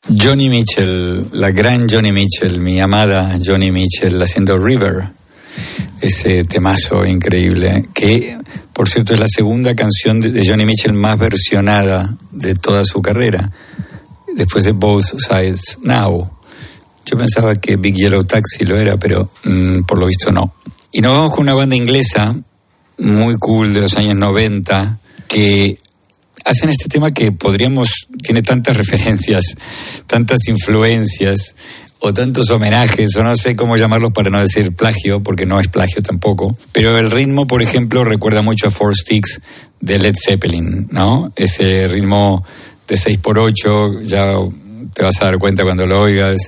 Joni Mitchell, la gran Joni Mitchell, mi amada Joni Mitchell, haciendo River, ese temazo increíble, que por cierto es la segunda canción de Joni Mitchell más versionada de toda su carrera, después de Both Sides Now. Yo pensaba que Big Yellow Taxi lo era, pero por lo visto no. Y nos vamos con una banda inglesa muy cool de los años 90 que hacen este tema que tiene tantas referencias, tantas influencias o tantos homenajes, o no sé cómo llamarlos para no decir plagio, porque no es plagio tampoco. Pero el ritmo, por ejemplo, recuerda mucho a Four Sticks de Led Zeppelin, ¿no? Ese ritmo de 6x8, ya te vas a dar cuenta cuando lo oigas.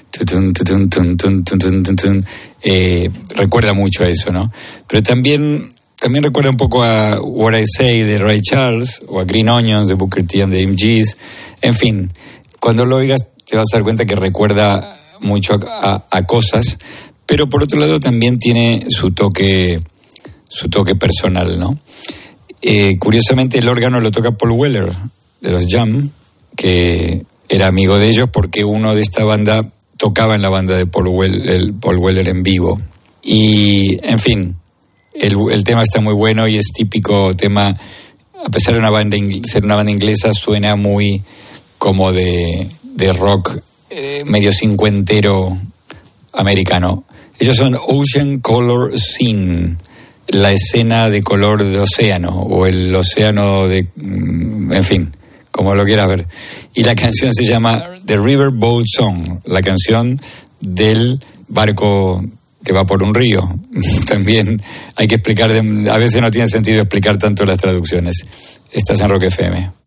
Recuerda mucho a eso, ¿no? Pero también recuerda un poco a What I Say de Ray Charles o a Green Onions de Booker T and the MGs. En fin, cuando lo oigas te vas a dar cuenta que recuerda mucho a cosas, pero por otro lado también tiene su toque personal, ¿no? Curiosamente el órgano lo toca Paul Weller de los Jam, que era amigo de ellos porque uno de esta banda tocaba en la banda de Paul Weller en vivo. Y, en fin, el tema está muy bueno y es típico tema, a pesar de ser una banda inglesa, suena muy como de rock medio cincuentero americano. Ellos son Ocean Color Scene, la escena de color de océano, o el océano de... en fin, como lo quieras ver. Y la canción se llama The River Boat Song, la canción del barco que va por un río. También hay que explicar, a veces no tiene sentido explicar tanto las traducciones. Estás en Rock FM.